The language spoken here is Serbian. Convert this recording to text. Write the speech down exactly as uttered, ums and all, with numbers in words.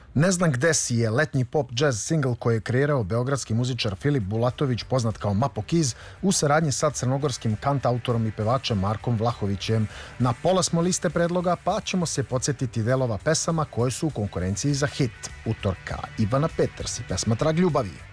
Ne znam gde si je letnji pop jazz single koji je kreirao beogradski muzičar Filip Bulatović, poznat kao Mapo Kiz, u saradnji sa crnogorskim kantautorom i pevačem Markom Vlahovićem. Na pola smo liste predloga, pa ćemo se podsjetiti delova pesama koje su u konkurenciji za hit. Utorka, Ivana Peters i pesma Trag ljubavi.